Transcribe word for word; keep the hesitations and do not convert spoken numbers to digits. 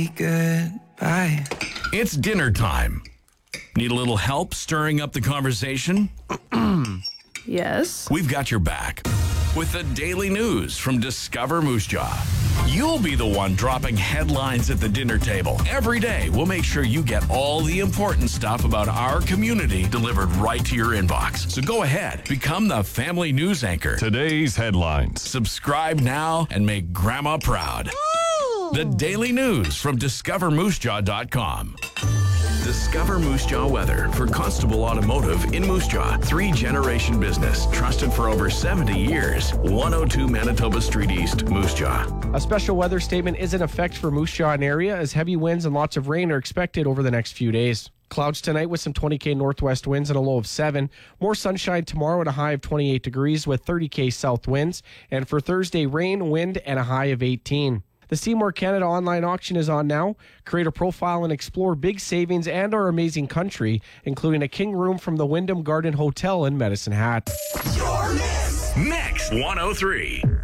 Goodbye. It's dinner time. Need a little help stirring up the conversation? Yes. We've got your back with the daily news from Discover Moose Jaw. You'll be the one dropping headlines at the dinner table. Every day, we'll make sure you get all the important stuff about our community delivered right to your inbox. So go ahead, become the family news anchor. Today's headlines. Subscribe now and make Grandma proud. The daily news from discover moose jaw dot com. Discover Moose Jaw weather for Constable Automotive in Moose Jaw. Three-generation business, trusted for over seventy years. one oh two Manitoba Street East, Moose Jaw. A special weather statement is in effect for Moose Jaw and area as heavy winds and lots of rain are expected over the next few days. Clouds tonight with some twenty K northwest winds and a low of seven. More sunshine tomorrow at a high of twenty-eight degrees with thirty K south winds. And for Thursday, rain, wind, and a high of eighteen. The Seymour Canada online auction is on now. Create a profile and explore big savings and our amazing country, including a king room from the Wyndham Garden Hotel in Medicine Hat. Mix one oh three.